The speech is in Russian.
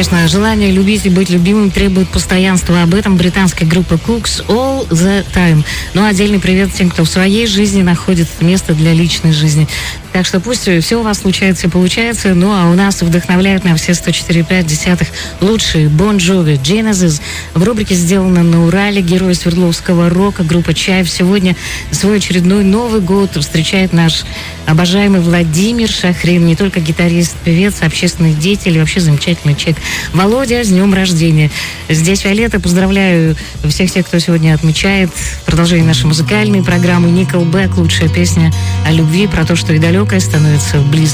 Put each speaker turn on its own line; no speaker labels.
конечно, желание любить и быть любимым требует постоянства. Об этом британская группа Cooks All the Time. Ну, отдельный привет тем, кто в своей жизни находит место для личной жизни. Так что пусть все у вас случается и получается. Ну, а у нас вдохновляют на все 104,5 лучшие Bon Jovi, Genesis. В рубрике «Сделано на Урале» герой Свердловского рока, группа «Чайф». Сегодня свой очередной Новый год встречает наш обожаемый Владимир Шахрин. Не только гитарист, певец, общественный деятель и вообще замечательный человек. Володя, с днем рождения. Здесь Виолетта. Поздравляю всех тех, кто сегодня отмечает. Продолжение нашей музыкальной программы. Nickelback, лучшая песня о любви, про то, что и далекое становится близко.